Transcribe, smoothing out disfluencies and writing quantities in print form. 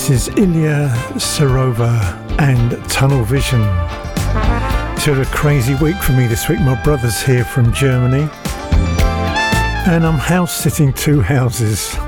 This is Ilya Sarova and Tunnel Vision. It's had a crazy week for me this week. My brother's here from Germany and I'm house sitting 2 houses.